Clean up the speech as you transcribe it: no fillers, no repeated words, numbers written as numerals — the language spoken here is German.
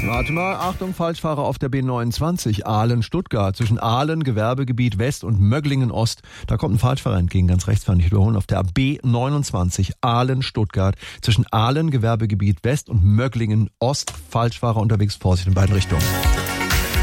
Warte mal, Achtung, Falschfahrer auf der B29, Aalen-Stuttgart. Zwischen Aalen, Gewerbegebiet West und Möglingen-Ost. Da kommt ein Falschfahrer entgegen, ganz rechts fahren, nicht überholen. Auf der B29, Aalen-Stuttgart. Zwischen Aalen, Gewerbegebiet West und Möglingen-Ost. Falschfahrer unterwegs, Vorsicht in beiden Richtungen.